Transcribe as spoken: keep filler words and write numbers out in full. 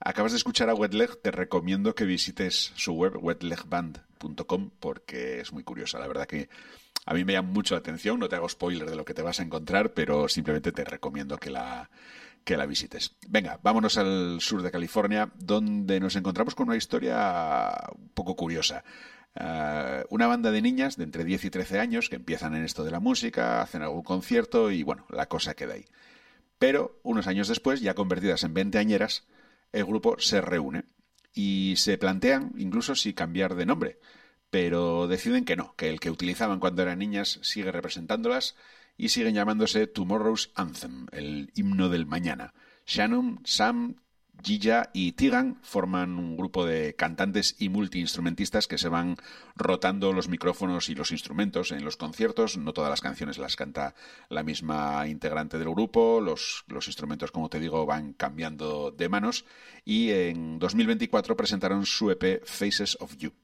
acabas de escuchar a Wet Leg, te recomiendo que visites su web, wet leg band punto com, porque es muy curiosa. La verdad que a mí me llama mucho la atención. No te hago spoiler de lo que te vas a encontrar, pero simplemente te recomiendo que la, que la visites. Venga, vámonos al sur de California, donde nos encontramos con una historia un poco curiosa. Uh, una banda de niñas de entre diez y trece años que empiezan en esto de la música, hacen algún concierto y bueno, la cosa queda ahí. Pero unos años después, ya convertidas en veinteañeras, el grupo se reúne y se plantean incluso si cambiar de nombre, pero deciden que no, que el que utilizaban cuando eran niñas sigue representándolas y siguen llamándose Tomorrow's Anthem, el himno del mañana. Shannon, Sam, Gija y Tegan forman un grupo de cantantes y multiinstrumentistas que se van rotando los micrófonos y los instrumentos en los conciertos. No todas las canciones las canta la misma integrante del grupo. Los, los instrumentos, como te digo, van cambiando de manos. Y en dos mil veinticuatro presentaron su E P Faces of You.